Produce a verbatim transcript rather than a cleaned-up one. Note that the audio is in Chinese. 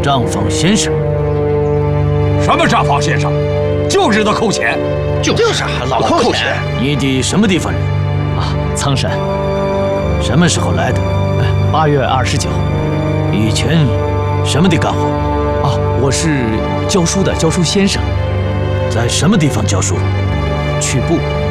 账房先生。 什么账房先生？就知道扣钱。 就是啊，老扣钱。 你的什么地方人？ 啊，苍山。 什么时候来的？ 八月二十九。 以前什么的干活？ 啊，我是教书的教书先生。 在什么地方教书？ 曲部。